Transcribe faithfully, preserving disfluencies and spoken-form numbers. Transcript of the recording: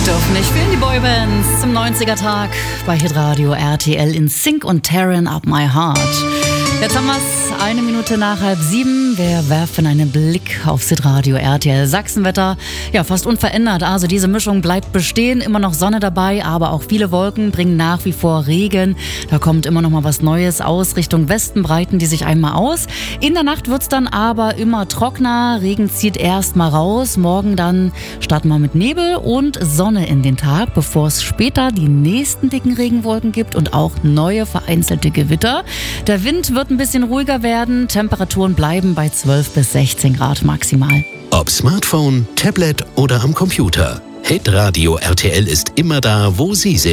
Dürfen nicht fehlen die Boybands zum neunziger-Tag bei Hitradio R T L in Sync und Tearing Up My Heart. Jetzt haben wir es, eine Minute nach halb sieben. Wir werfen einen Blick aufs Hitradio R T L. Sachsenwetter, ja, fast unverändert. Also diese Mischung bleibt bestehen, immer noch Sonne dabei, aber auch viele Wolken bringen nach wie vor Regen. Da kommt immer noch mal was Neues aus. Richtung Westen breiten die sich einmal aus. In der Nacht wird's dann aber immer trockener. Regen zieht erst mal raus. Morgen dann starten wir mit Nebel und Sonne in den Tag, bevor es später die nächsten dicken Regenwolken gibt und auch neue vereinzelte Gewitter. Der Wind wird ein bisschen ruhiger werden. Temperaturen bleiben bei zwölf bis sechzehn Grad maximal. Ob Smartphone, Tablet oder am Computer. Hitradio R T L ist immer da, wo Sie sind.